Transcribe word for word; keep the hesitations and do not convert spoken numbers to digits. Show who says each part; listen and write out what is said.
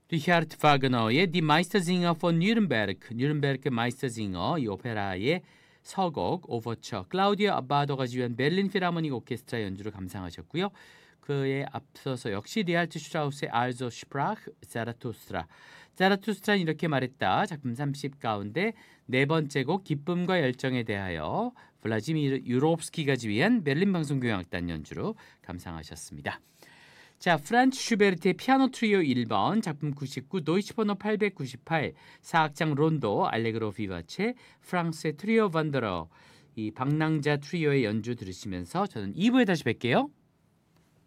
Speaker 1: 리히아르트 바그너의 Die Meistersinger von Nürnberg, 뉴른베르크 마이스터징어 이 오페라의 서곡 오버처, 클라우디오 아바도가 지휘한 베를린 필하모닉 오케스트라 연주를 감상하셨고요. 그에 앞서서 역시 리할트 슈트라우스의 알조 슈프라흐 자라투스트라. 자라투스트라는 이렇게 말했다. 작품 삼십 가운데 네 번째 곡 기쁨과 열정에 대하여 블라지미르 유롭스키가 지휘한 베를린 방송교향악단 연주로 감상하셨습니다. 자, 프란츠 슈베르트의 피아노 트리오 일 번, 작품 구십구, 도이치 번호 팔백구십팔, 사악장 론도, 알레그로 비바체, 프랑스의 트리오 반더러, 이 방랑자 트리오의 연주 들으시면서 저는 이 부에 다시 뵐게요.